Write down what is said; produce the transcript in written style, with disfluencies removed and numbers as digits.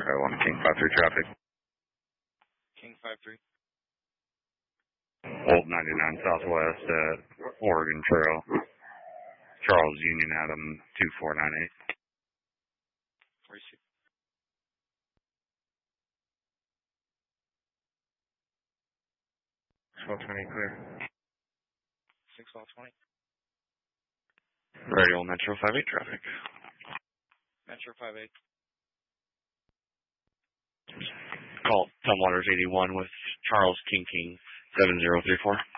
1 King 53 traffic. King 53. Old 99 Southwest at Oregon Trail. Charles Union Adam 2498. 46. 1220 clear. 61220. Radio Metro 58 traffic. Metro 58. Call Tumwaters 81 with Charles King 7034.